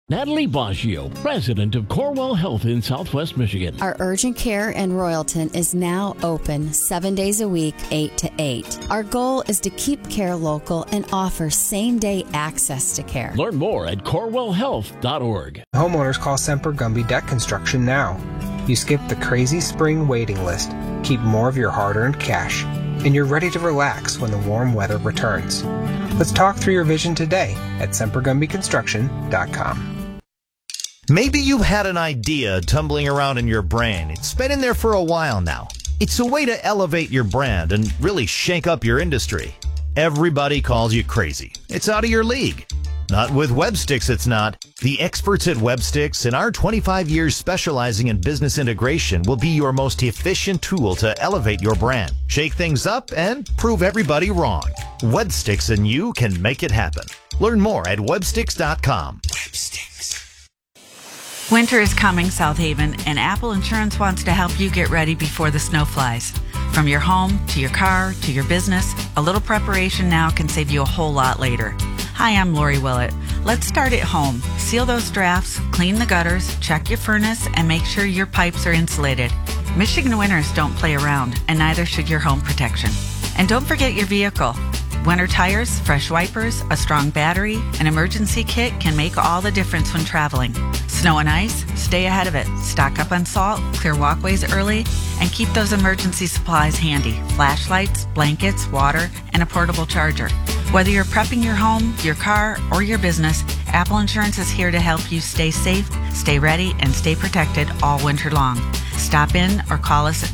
Natalie Baggio, president of Corewell Health in Southwest Michigan. Our urgent care in Royalton is now open 7 days a week, 8 to 8. Our goal is to keep care local and offer same-day access to care. Learn more at corewellhealth.org. Homeowners call Semper Gumby Deck Construction now. You skip the crazy spring waiting list, keep more of your hard-earned cash, and you're ready to relax when the warm weather returns. Let's talk through your vision today at sempergumbyconstruction.com. Maybe you've had an idea tumbling around in your brain. It's been in there for a while now. It's a way to elevate your brand and really shake up your industry. Everybody calls you crazy. It's out of your league. Not with Websticks, it's not. The experts at Websticks and our 25 years specializing in business integration will be your most efficient tool to elevate your brand, shake things up, and prove everybody wrong. Websticks and you can make it happen. Learn more at websticks.com. Websticks. Winter is coming, South Haven, and Apple Insurance wants to help you get ready before the snow flies. From your home, to your car, to your business, a little preparation now can save you a whole lot later. Hi, I'm Lori Willett. Let's start at home. Seal those drafts, clean the gutters, check your furnace, and make sure your pipes are insulated. Michigan winters don't play around, and neither should your home protection. And don't forget your vehicle. Winter tires, fresh wipers, a strong battery, an emergency kit can make all the difference when traveling. Snow and ice, stay ahead of it. Stock up on salt, clear walkways early, and keep those emergency supplies handy. Flashlights, blankets, water, and a portable charger. Whether you're prepping your home, your car, or your business, Apple Insurance is here to help you stay safe, stay ready, and stay protected all winter long. Stop in or call us at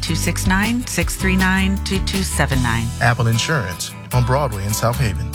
269-639-2279. Apple Insurance on Broadway in South Haven.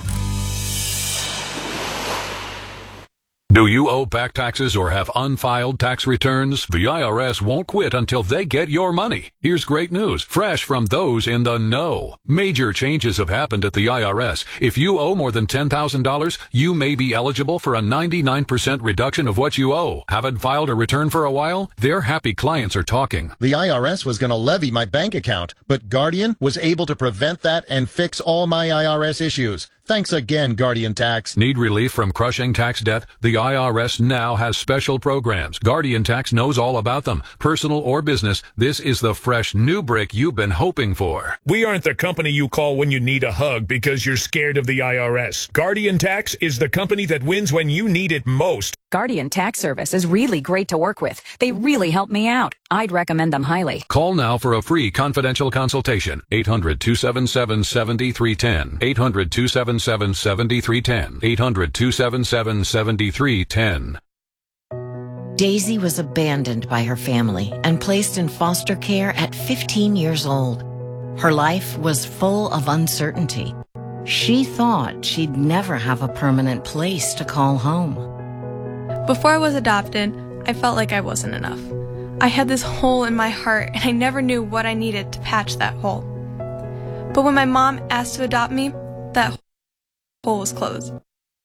Do you owe back taxes or have unfiled tax returns? The IRS won't quit until they get your money. Here's great news, fresh from those in the know. Major changes have happened at the IRS. If you owe more than $10,000, you may be eligible for a 99% reduction of what you owe. Haven't filed a return for a while? Their happy clients are talking. The IRS was going to levy my bank account, but Guardian was able to prevent that and fix all my IRS issues. Thanks again, Guardian Tax. Need relief from crushing tax debt? The IRS now has special programs. Guardian Tax knows all about them. Personal or business, this is the fresh new brick you've been hoping for. We aren't the company you call when you need a hug because you're scared of the IRS. Guardian Tax is the company that wins when you need it most. Guardian Tax Service is really great to work with. They really help me out. I'd recommend them highly. Call now for a free confidential consultation. 800-277-7310. 800-277-7310. 800-277-7310. Daisy was abandoned by her family and placed in foster care at 15 years old. Her life was full of uncertainty. She thought she'd never have a permanent place to call home. Before I was adopted, I felt like I wasn't enough. I had this hole in my heart, and I never knew what I needed to patch that hole. But when my mom asked to adopt me, that hole was closed.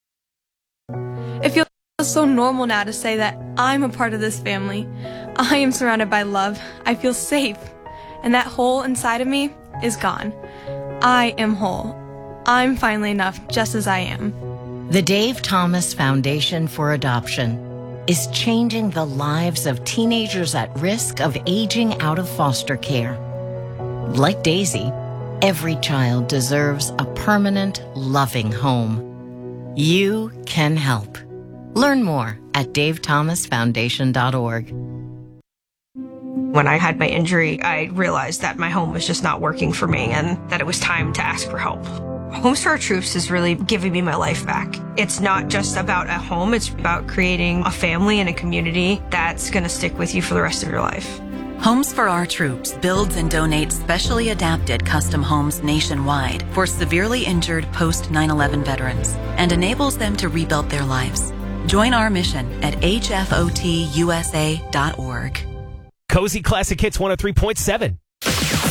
It feels so normal now to say that I'm a part of this family. I am surrounded by love. I feel safe. And that hole inside of me is gone. I am whole. I'm finally enough just as I am. The Dave Thomas Foundation for Adoption is changing the lives of teenagers at risk of aging out of foster care. Like Daisy, every child deserves a permanent, loving home. You can help. Learn more at davethomasfoundation.org. When I had my injury, I realized that my home was just not working for me and that it was time to ask for help. Homes for Our Troops is really giving me my life back. It's not just about a home, it's about creating a family and a community that's going to stick with you for the rest of your life. Homes for Our Troops builds and donates specially adapted custom homes nationwide for severely injured post 9/11 veterans and enables them to rebuild their lives. Join our mission at hfotusa.org. Cozy Classic Hits 103.7.